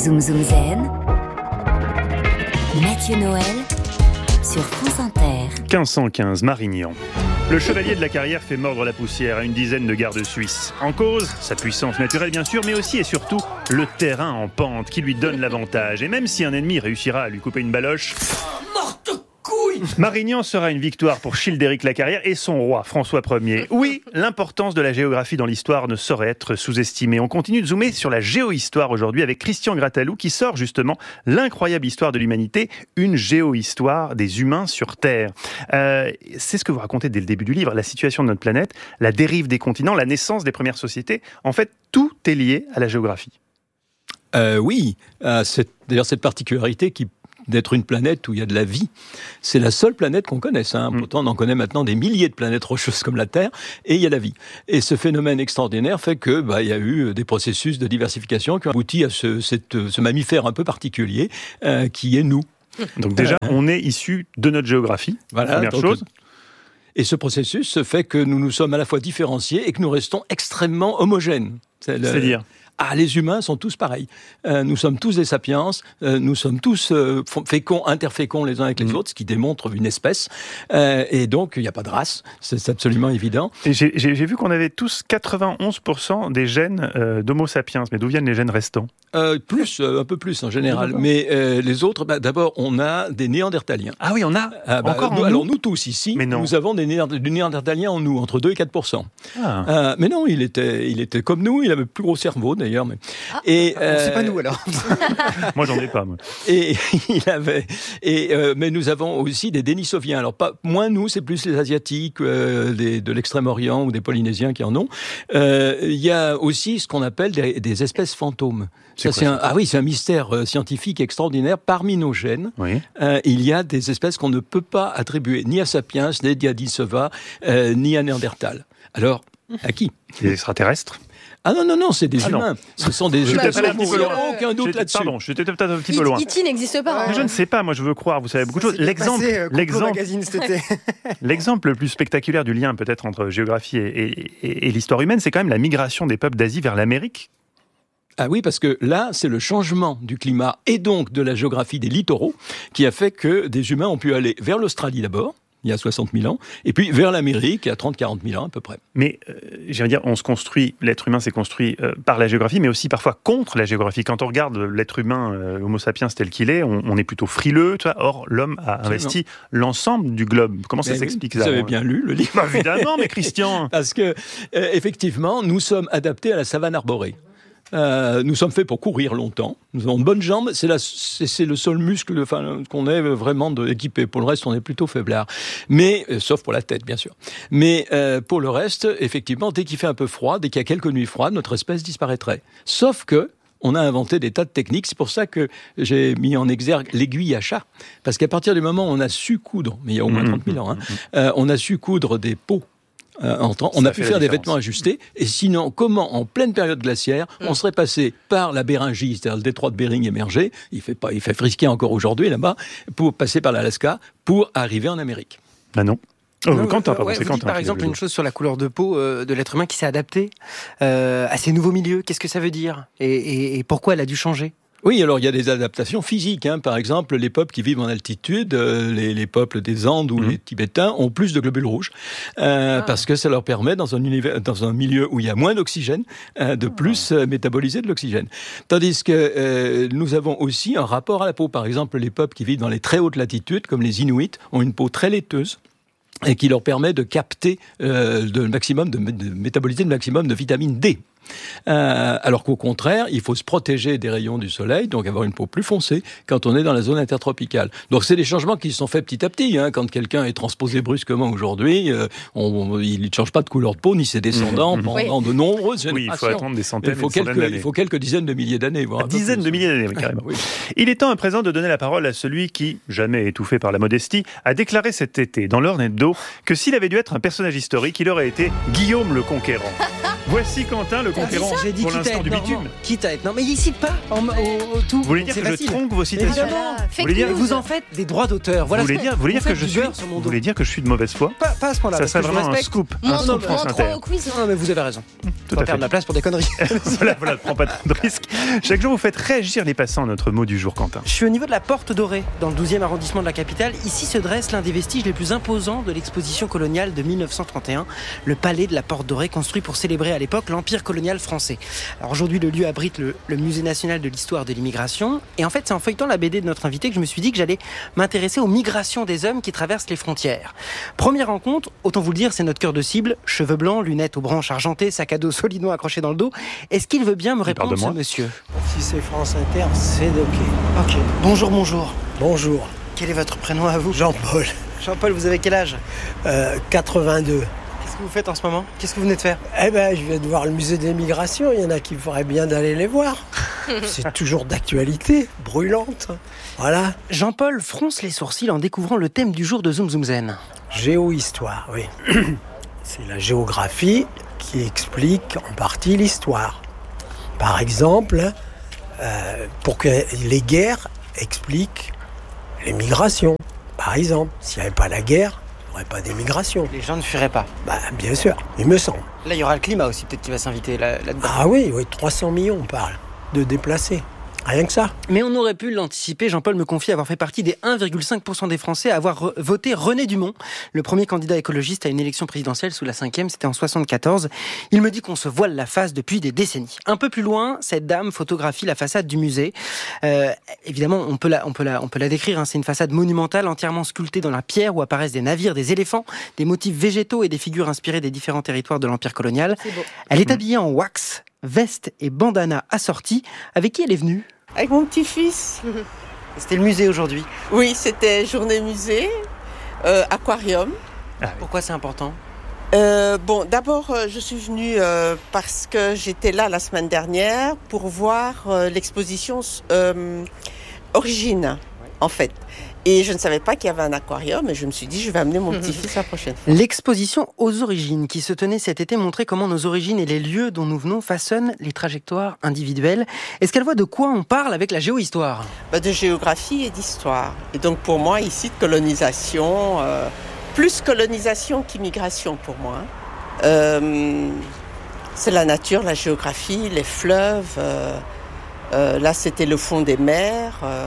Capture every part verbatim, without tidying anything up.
Zoom Zoom Zen, Mathieu Noël sur France Inter. quinze cent quinze, Marignan. Le chevalier de la carrière fait mordre la poussière à une dizaine de gardes suisses. En cause, sa puissance naturelle bien sûr, mais aussi et surtout le terrain en pente qui lui donne l'avantage. Et même si un ennemi réussira à lui couper une baloche, Marignan sera une victoire pour Childéric Lacarrière et son roi, François Ier. Oui, l'importance de la géographie dans l'histoire ne saurait être sous-estimée. On continue de zoomer sur la géohistoire aujourd'hui avec Christian Grattalou qui sort justement l'incroyable histoire de l'humanité, une géohistoire des humains sur Terre. Euh, c'est ce que vous racontez dès le début du livre, la situation de notre planète, la dérive des continents, la naissance des premières sociétés. En fait, tout est lié à la géographie. Euh, oui, euh, c'est d'ailleurs cette particularité qui d'être une planète où il y a de la vie. C'est la seule planète qu'on connaisse. Hein. Pourtant, on en connaît maintenant des milliers de planètes rocheuses comme la Terre, et il y a la vie. Et ce phénomène extraordinaire fait que bah, il y a eu des processus de diversification qui ont abouti à ce, cette, ce mammifère un peu particulier euh, qui est nous. Donc déjà, euh, on est issu de notre géographie, voilà, première donc, chose. Et ce processus fait que nous nous sommes à la fois différenciés et que nous restons extrêmement homogènes. C'est le... C'est-à-dire ? Ah, les humains sont tous pareils. Euh, nous sommes tous des sapiens, euh, nous sommes tous euh, féconds, interféconds les uns avec les mmh. autres, ce qui démontre une espèce. Euh, et donc, il n'y a pas de race, c'est absolument évident. Et j'ai, j'ai, j'ai vu qu'on avait tous quatre-vingt-onze pour cent des gènes euh, d'Homo sapiens. Mais d'où viennent les gènes restants ? euh, Plus, euh, un peu plus en général. Mais euh, les autres, bah, d'abord, on a des Néandertaliens. Ah oui, on a ah, bah, encore nous, en Alors nous, nous tous ici, mais non. nous avons des Néander- du Néandertalien en nous, entre deux et quatre pour cent. Ah. Euh, mais non, il était, il était comme nous, il avait plus gros cerveau d'ailleurs. Mais... Ah. Et, euh, c'est pas nous alors. Moi j'en ai pas. Moi. Et il avait. Et euh, mais nous avons aussi des Denisoviens. Alors pas moins nous, c'est plus les Asiatiques, euh, des, de l'Extrême-Orient ou des Polynésiens qui en ont. Euh, il y a aussi ce qu'on appelle des, des espèces fantômes. C'est ça, quoi, c'est un, ah oui, c'est un mystère euh, scientifique extraordinaire. Parmi nos gènes, oui. euh, il y a des espèces qu'on ne peut pas attribuer ni à Sapiens, ni à Denisova, euh, ni à Néandertal. Alors à qui ? Les extraterrestres ? Ah non, non, non, c'est des ah humains. Non. Ce sont des humains. Il n'y a aucun doute j'étais, là-dessus. Pardon, j'étais peut-être un petit peu loin. I T n'existe pas. Mais Hein. je ne sais pas, moi je veux croire, vous savez beaucoup de choses. L'exemple, passé, euh, l'exemple, magazine, c'était... l'exemple le plus spectaculaire du lien peut-être entre géographie et, et, et, et l'histoire humaine, c'est quand même la migration des peuples d'Asie vers l'Amérique. Ah oui, parce que là, c'est le changement du climat et donc de la géographie des littoraux qui a fait que des humains ont pu aller vers l'Australie d'abord, il y a soixante mille ans, et puis vers l'Amérique, il y a trente à quarante mille ans à peu près. Mais, euh, j'allais dire, on se construit, l'être humain s'est construit euh, par la géographie, mais aussi parfois contre la géographie. Quand on regarde l'être humain, euh, Homo sapiens tel qu'il est, on, on est plutôt frileux, tu vois. Or, l'homme a Absolument. investi l'ensemble du globe. Comment ça mais s'explique vous ça ? Vous avez bien lu le livre. Bah, évidemment, mais Christian. Parce que, euh, effectivement, nous sommes adaptés à la savane arborée. Euh, nous sommes faits pour courir longtemps. Nous avons de bonnes jambes. C'est, la, c'est, c'est le seul muscle enfin, qu'on est vraiment de, équipé. Pour le reste, on est plutôt faiblard. Mais, euh, sauf pour la tête, bien sûr. Mais euh, pour le reste, effectivement, dès qu'il fait un peu froid, dès qu'il y a quelques nuits froides, notre espèce disparaîtrait. Sauf que on a inventé des tas de techniques. C'est pour ça que j'ai mis en exergue l'aiguille à chat. Parce qu'à partir du moment où on a su coudre, mais il y a au moins trente mille ans, hein, euh, on a su coudre des peaux. Euh, en temps, on a pu faire des vêtements ajustés, et sinon, comment, en pleine période glaciaire, mmh. on serait passé par la Béringie, c'est-à-dire le détroit de Bering émergé, il fait pas, il fait frisquer encore aujourd'hui là-bas, pour passer par l'Alaska, pour arriver en Amérique. Ah non. Oh, non, Quentin, euh, pardon, ouais, c'est vous Quentin. dites par exemple une chose sur la couleur de peau euh, de l'être humain qui s'est adapté euh, à ces nouveaux milieux. Qu'est-ce que ça veut dire et, et, et pourquoi elle a dû changer ? Oui, alors il y a des adaptations physiques. Hein. Par exemple, les peuples qui vivent en altitude, euh, les, les peuples des Andes ou mmh. les Tibétains, ont plus de globules rouges euh, ah. parce que ça leur permet, dans un, univers, dans un milieu où il y a moins d'oxygène, euh, de plus euh, métaboliser de l'oxygène. Tandis que euh, nous avons aussi un rapport à la peau. Par exemple, les peuples qui vivent dans les très hautes latitudes, comme les Inuits, ont une peau très laiteuse et qui leur permet de capter euh, le maximum, de, de métaboliser le maximum de vitamine D. Euh, alors qu'au contraire, il faut se protéger des rayons du soleil, donc avoir une peau plus foncée quand on est dans la zone intertropicale. Donc c'est des changements qui se sont faits petit à petit. Hein. Quand quelqu'un est transposé brusquement aujourd'hui, euh, on, il ne change pas de couleur de peau ni ses descendants mmh. pendant oui. de nombreuses générations. Oui, il faut attendre des centaines, il faut des quelques, d'années. Il faut quelques dizaines de milliers d'années. Voire dizaines de milliers d'années, carrément. Oui. Il est temps à présent de donner la parole à celui qui, jamais étouffé par la modestie, a déclaré cet été dans l'Heure Hebdo que s'il avait dû être un personnage historique, il aurait été Guillaume le Conquérant. Voici Quentin, le de conférence J'ai dit pour quitte à l'instant être du normand. bitume. Quitte à être. Non, mais il cite pas en, au, au tout. Vous voulez dire C'est que facile. je tronque vos citations Évidemment. Vous voulez dire, Et vous en faites des droits d'auteur. Voilà vous voulez ce dire, qu'on- vous voulez dire vous que faites je du suis, beurre sur mon vous dos. voulez dire que je suis de mauvaise foi? Pas, pas à ce point-là. Ça parce serait que je vraiment un respecte. scoop, un Moins scoop de France moins Inter. trois au quiz. Non, mais vous avez raison. Tout On va à fait. perdre la place pour des conneries. voilà, voilà, prends pas de risque. Chaque jour, vous faites réagir les passants à notre mot du jour, Quentin. Je suis au niveau de la Porte Dorée, dans le douzième arrondissement de la capitale. Ici se dresse l'un des vestiges les plus imposants de l'exposition coloniale de mille neuf cent trente et un, le palais de la Porte Dorée, construit pour célébrer à l'époque l'Empire colonial français. Alors aujourd'hui, le lieu abrite le, le Musée national de l'histoire de l'immigration. Et en fait, c'est en feuilletant la B D de notre invité que je me suis dit que j'allais m'intéresser aux migrations des hommes qui traversent les frontières. Première rencontre, autant vous le dire, c'est notre cœur de cible. Cheveux blancs, lunettes aux branches argentées, sac à dos solidement accroché dans le dos. Est-ce qu'il veut bien me Il parle répondre, de ce moi monsieur? Si c'est France Inter, c'est OK. Ok. Bonjour, bonjour. Bonjour, Quel est votre prénom à vous? Jean-Paul, Jean-Paul, vous avez quel âge? euh, quatre-vingt-deux. Qu'est-ce que vous faites en ce moment? Qu'est-ce que vous venez de faire? Eh ben, je viens de voir le musée de l'immigration. Il y en a qui feraient bien d'aller les voir. C'est toujours d'actualité, brûlante. Voilà. Jean-Paul fronce les sourcils en découvrant le thème du jour de Zoom Zoom Zen. Géohistoire, oui. C'est la géographie qui explique en partie l'histoire. Par exemple, euh, pour que les guerres expliquent les migrations. Par exemple, s'il n'y avait pas la guerre, il n'y aurait pas d'émigration. Les gens ne fuiraient pas. Bah, bien sûr, il me semble. Là, il y aura le climat aussi, peut-être qu'il va s'inviter là- là-dedans. Ah oui, oui, trois cents millions, on parle, de déplacés. Rien que ça. Mais on aurait pu l'anticiper. Jean-Paul me confie avoir fait partie des un virgule cinq pour cent des Français à avoir re- voté René Dumont, le premier candidat écologiste à une élection présidentielle sous la cinquième, c'était en soixante-quatorze. Il me dit qu'on se voile la face depuis des décennies. Un peu plus loin, cette dame photographie la façade du musée. Euh, évidemment, on peut la, on peut la, on peut la décrire. Hein. C'est une façade monumentale, entièrement sculptée dans la pierre, où apparaissent des navires, des éléphants, des motifs végétaux et des figures inspirées des différents territoires de l'Empire colonial. C'est beau. Elle est habillée en wax, veste et bandana assortie. Avec qui elle est venue? Avec mon petit-fils. C'était le musée aujourd'hui. Oui, c'était journée musée, euh, aquarium. Pourquoi c'est important? Euh, bon, d'abord, euh, je suis venue euh, parce que j'étais là la semaine dernière pour voir euh, l'exposition euh, Origine, en fait. Et je ne savais pas qu'il y avait un aquarium et je me suis dit, je vais amener mon petit-fils la prochaine fois. L'exposition Aux Origines, qui se tenait cet été, montrait comment nos origines et les lieux dont nous venons façonnent les trajectoires individuelles. Est-ce qu'elle voit de quoi on parle avec la géohistoire? Bah, de géographie et d'histoire. Et donc pour moi, ici, de colonisation, euh, plus colonisation qu'immigration pour moi. Euh, c'est la nature, la géographie, les fleuves. Euh, euh, là, c'était le fond des mers. Euh,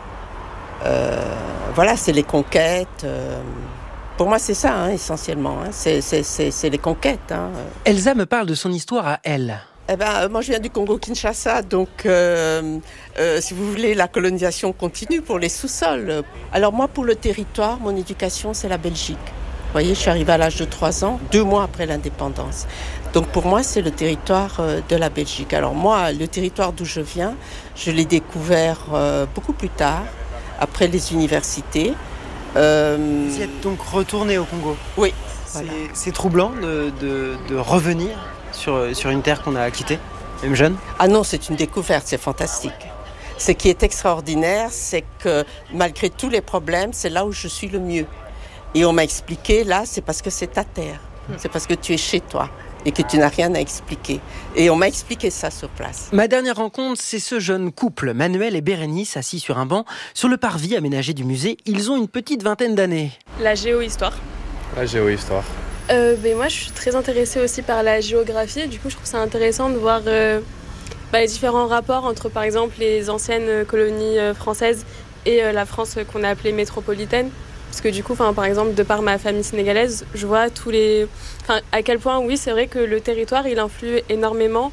euh, voilà, c'est les conquêtes. Euh, pour moi, c'est ça, hein, essentiellement. Hein. C'est, c'est, c'est, c'est les conquêtes. Hein. Elsa me parle de son histoire à elle. Eh ben, euh, moi, je viens du Congo-Kinshasa, donc, euh, euh, si vous voulez, la colonisation continue pour les sous-sols. Alors moi, pour le territoire, mon éducation, c'est la Belgique. Vous voyez, je suis arrivée à l'âge de trois ans, deux mois après l'indépendance. Donc pour moi, c'est le territoire euh, de la Belgique. Alors moi, le territoire d'où je viens, je l'ai découvert euh, beaucoup plus tard, après les universités. Euh, Vous êtes donc retournée au Congo. Oui. Voilà. C'est, c'est troublant de, de, de revenir sur, sur une terre qu'on a quittée, même jeune. Ah non, c'est une découverte, c'est fantastique. Ce qui est extraordinaire, c'est que malgré tous les problèmes, c'est là où je suis le mieux. Et on m'a expliqué, là, c'est parce que c'est ta terre. C'est parce que tu es chez toi et que tu n'as rien à expliquer. Et on m'a expliqué ça sur place. Ma dernière rencontre, c'est ce jeune couple, Manuel et Bérénice, assis sur un banc, sur le parvis aménagé du musée. Ils ont une petite vingtaine d'années. La géohistoire. La géohistoire. Euh, ben moi, je suis très intéressée aussi par la géographie. Du coup, je trouve ça intéressant de voir euh, bah, les différents rapports entre, par exemple, les anciennes colonies euh, françaises et euh, la France euh, qu'on a appelée métropolitaine. Parce que du coup, par exemple, de par ma famille sénégalaise, je vois tous les... à quel point, oui, c'est vrai que le territoire, il influe énormément.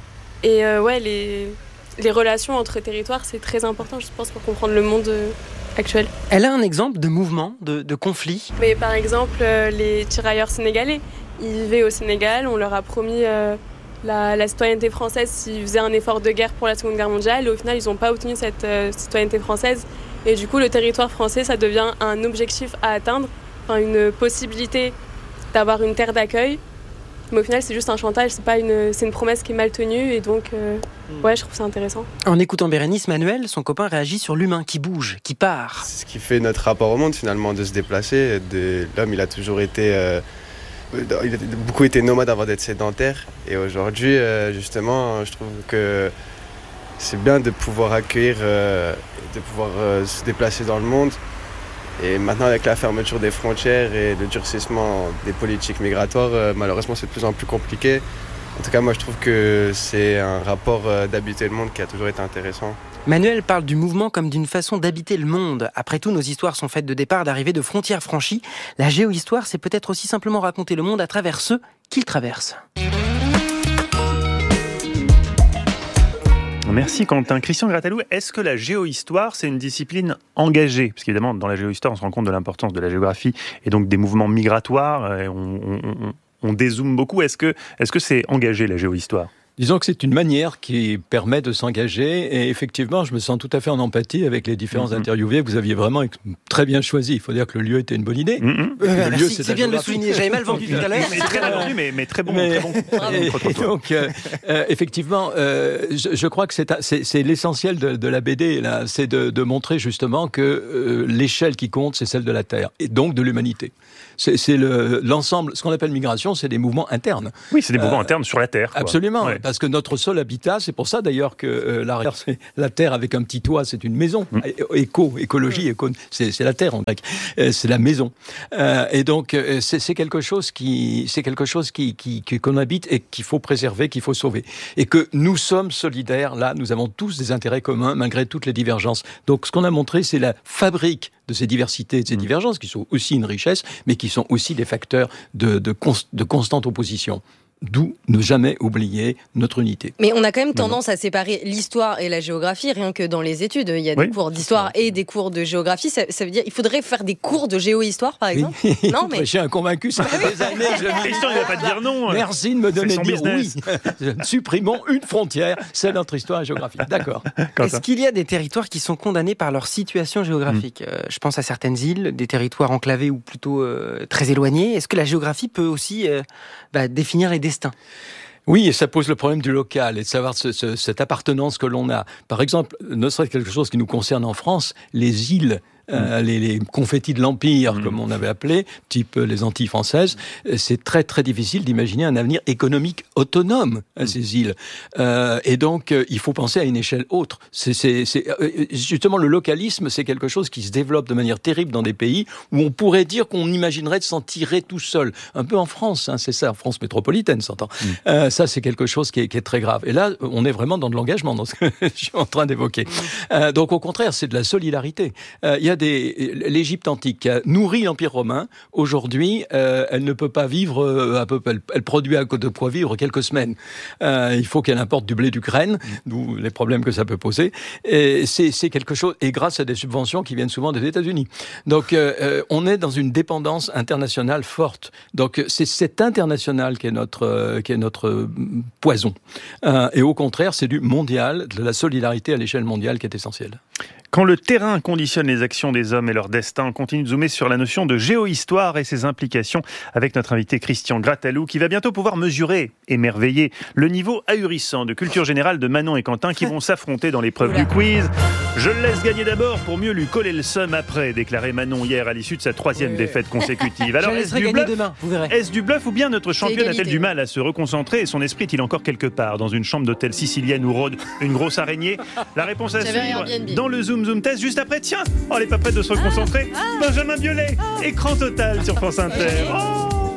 Et euh, ouais, les... les relations entre territoires, c'est très important, je pense, pour comprendre le monde euh, actuel. Elle a un exemple de mouvement, de, de conflit. Mais par exemple, euh, les tirailleurs sénégalais, ils vivaient au Sénégal, on leur a promis euh, la, la citoyenneté française s'ils faisaient un effort de guerre pour la Seconde Guerre mondiale. Et au final, ils n'ont pas obtenu cette euh, citoyenneté française. Et du coup, le territoire français, ça devient un objectif à atteindre, enfin, une possibilité d'avoir une terre d'accueil. Mais au final, c'est juste un chantage, c'est, pas une, c'est une promesse qui est mal tenue. Et donc, euh, ouais, je trouve ça intéressant. En écoutant Bérénice, Manuel, son copain réagit sur l'humain qui bouge, qui part. C'est ce qui fait notre rapport au monde finalement, de se déplacer. De... L'homme, il a toujours été euh, il a beaucoup été nomade avant d'être sédentaire. Et aujourd'hui, euh, justement, je trouve que c'est bien de pouvoir accueillir, euh, de pouvoir euh, se déplacer dans le monde. Et maintenant, avec la fermeture des frontières et le durcissement des politiques migratoires, euh, malheureusement, c'est de plus en plus compliqué. En tout cas, moi, je trouve que c'est un rapport euh, d'habiter le monde qui a toujours été intéressant. Manuel parle du mouvement comme d'une façon d'habiter le monde. Après tout, nos histoires sont faites de départ, d'arrivées, de frontières franchies. La géohistoire, c'est peut-être aussi simplement raconter le monde à travers ceux qu'il traverse. Merci Quentin. Christian Grattalou, est-ce que la géohistoire, c'est une discipline engagée ? Parce qu'évidemment, dans la géohistoire, on se rend compte de l'importance de la géographie et donc des mouvements migratoires. Et on, on, on, on dézoome beaucoup. Est-ce que, est-ce que c'est engagé, la géohistoire ? Disons que c'est une manière qui permet de s'engager et effectivement, je me sens tout à fait en empathie avec les différents mm-hmm. interviewés. Vous aviez vraiment très bien choisi. Il faut dire que le lieu était une bonne idée. Mm-hmm. Euh, le lieu, c'est, c'est bien de le souligner. J'avais mal vendu tout à l'heure. Mais très mal vendu, mais, mais très bon. Mais, très bon. Et, et donc, euh, euh, effectivement, euh, je, je crois que c'est, c'est, c'est l'essentiel de, de la B D. Là, c'est de, de montrer justement que euh, l'échelle qui compte, c'est celle de la Terre et donc de l'humanité. C'est, c'est le, l'ensemble. Ce qu'on appelle migration, c'est des mouvements internes. Oui, c'est des mouvements euh, internes sur la Terre. Quoi. Absolument. Ouais. Parce que notre sol habitat, c'est pour ça d'ailleurs que euh, la, la terre avec un petit toit, c'est une maison. Mmh. Éco, écologie, éco, c'est, c'est la terre en grec, euh, c'est la maison. Euh, et donc euh, c'est, c'est quelque chose qui, c'est quelque chose qui, qui, qui qu'on habite et qu'il faut préserver, qu'il faut sauver. Et que nous sommes solidaires. Là, nous avons tous des intérêts communs malgré toutes les divergences. Donc ce qu'on a montré, c'est la fabrique de ces diversités, de ces mmh. divergences qui sont aussi une richesse, mais qui sont aussi des facteurs de, de, const, de constante opposition. D'où ne jamais oublier notre unité. Mais on a quand même tendance à séparer l'histoire et la géographie, rien que dans les études. Il y a des oui, cours d'histoire et des cours de géographie. Ça, ça veut dire qu'il faudrait faire des cours de géohistoire, par exemple. Oui. Non, mais j'ai un convaincu, ça fait des années. Christian, il ne va pas te dire non. Merci de me donner de dire oui. Supprimons une frontière, c'est notre histoire et géographie. D'accord. Est-ce qu'il y a des territoires qui sont condamnés par leur situation géographique ? mmh. euh, Je pense à certaines îles, des territoires enclavés ou plutôt euh, très éloignés. Est-ce que la géographie peut aussi euh, bah, définir les destins ? Oui, et ça pose le problème du local et de savoir ce, ce, cette appartenance que l'on a. Par exemple, ne serait-ce quelque chose qui nous concerne en France, les îles, euh, mmh. les, les confettis de l'Empire, mmh. comme on avait appelé, type les Antilles françaises, c'est très très difficile d'imaginer un avenir économique autonome à mmh. ces îles. Euh, et donc, euh, il faut penser à une échelle autre. C'est, c'est, c'est, euh, justement, le localisme, c'est quelque chose qui se développe de manière terrible dans des pays où on pourrait dire qu'on imaginerait de s'en tirer tout seul. Un peu en France, hein, c'est ça, en France métropolitaine, s'entend. Mmh. Euh, ça, c'est quelque chose qui est, qui est très grave. Et là, on est vraiment dans de l'engagement, dans ce que je suis en train d'évoquer. Mmh. Euh, donc, au contraire, c'est de la solidarité. Euh, il y a des, l'Égypte antique qui a nourri l'Empire romain. Aujourd'hui, euh, elle ne peut pas vivre euh, à peu près. Elle, elle produit à de quoi vivre quelques semaines. Euh, il faut qu'elle importe du blé d'Ukraine, d'où les problèmes que ça peut poser. Et c'est, c'est quelque chose, et grâce à des subventions qui viennent souvent des États-Unis. Donc, euh, on est dans une dépendance internationale forte. Donc, c'est cet international qui est notre, euh, qui est notre euh, poison. Euh, et au contraire, c'est du mondial, de la solidarité à l'échelle mondiale qui est essentielle. Quand le terrain conditionne les actions des hommes et leur destin, on continue de zoomer sur la notion de géohistoire et ses implications avec notre invité Christian Grattalou qui va bientôt pouvoir mesurer, émerveiller le niveau ahurissant de culture générale de Manon et Quentin qui vont s'affronter dans l'épreuve du quiz. Je le laisse gagner d'abord pour mieux lui coller le seum après, déclarait Manon hier à l'issue de sa troisième oui. défaite consécutive. Alors, est-ce du, bluff, demain, vous verrez. est-ce du bluff ou bien notre championne a-t-elle du mal à se reconcentrer et son esprit est-il encore quelque part dans une chambre d'hôtel sicilienne où rôde une grosse araignée? La réponse à suivre dans le Zoom Zoom Test juste après. Tiens, oh, elle n'est pas prête de se reconcentrer. Ah, ah, Benjamin Biolay, ah, écran total sur France Inter. Oh